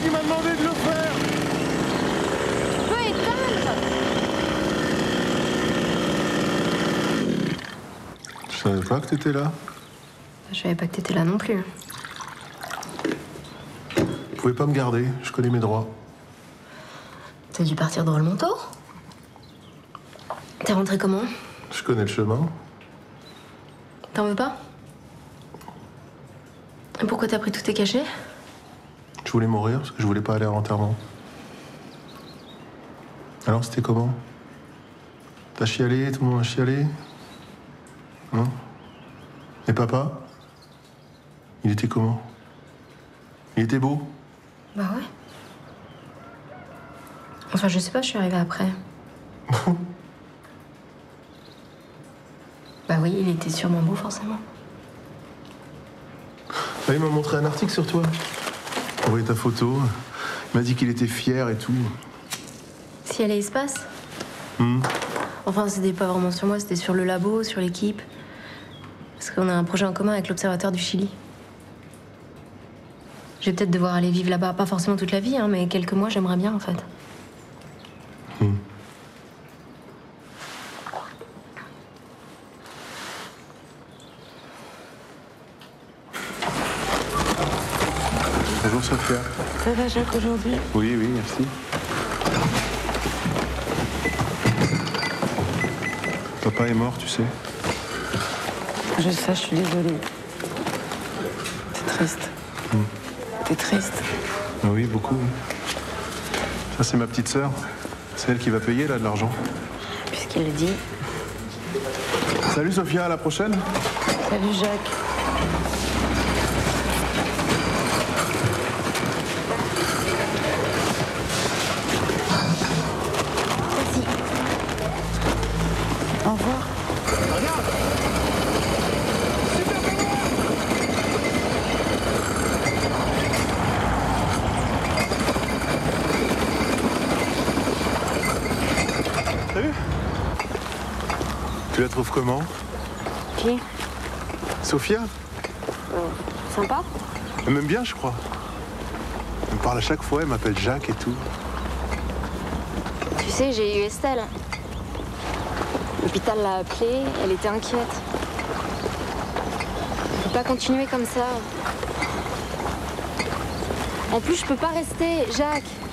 qui m'a demandé de le faire. Tu peux éteindre. Je savais pas que t'étais là. Je savais pas que t'étais là non plus. Vous pouvez pas me garder, je connais mes droits. T'as dû partir drôlement tôt. T'es rentré comment? Je connais le chemin. T'en veux pas? Et pourquoi t'as pris tous tes cachets? Je voulais mourir parce que je voulais pas aller à l'enterrement. Alors c'était comment? T'as chialé, tout le monde a chialé? Hein? Et papa? Il était comment? Il était beau? Bah ouais. Enfin, je sais pas, je suis arrivée après. Bah oui, il était sûrement beau, forcément. Ah, il m'a montré un article sur toi. Il a envoyé ta photo. Il m'a dit qu'il était fier et tout. Si elle se passe. Enfin, c'était pas vraiment sur moi, c'était sur le labo, sur l'équipe. Parce qu'on a un projet en commun avec l'Observatoire du Chili. Je vais peut-être devoir aller vivre là-bas, pas forcément toute la vie, hein, mais quelques mois, j'aimerais bien, en fait. Bonjour Sophia. Ça va, Jacques, aujourd'hui? Oui, oui, merci. Papa est mort, tu sais. Je sais, je suis désolée. C'est triste. T'es triste? Ah oui, beaucoup. Ça, c'est ma petite sœur. C'est elle qui va payer, là, de l'argent. Puisqu'il le dit. Salut Sophia, à la prochaine. Salut, Jacques. Au revoir. T'as vu? Tu la trouves comment? Qui? Sophia? Sympa? Elle m'aime bien, je crois. Elle me parle à chaque fois, elle m'appelle Jacques et tout. Tu sais, j'ai eu Estelle. L'hôpital l'a appelée, elle était inquiète. On peut pas continuer comme ça. En plus, je peux pas rester, Jacques.